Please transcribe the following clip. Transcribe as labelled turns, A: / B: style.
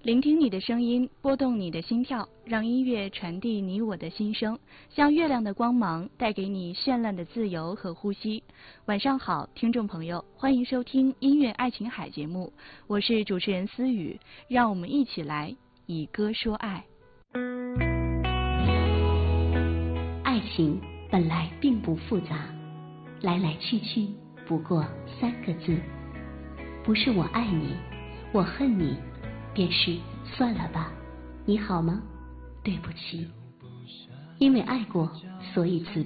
A: 聆听你的声音，拨动你的心跳，让音乐传递你我的心声，像月亮的光芒，带给你绚烂的自由和呼吸。晚上好，听众朋友，欢迎收听音乐爱琴海节目，我是主持人思雨，让我们一起来以歌说爱。
B: 爱情本来并不复杂，来来去去不过3个字，不是我爱你，我恨你，便是算了吧，你好吗？对不起，因为爱过，所以辞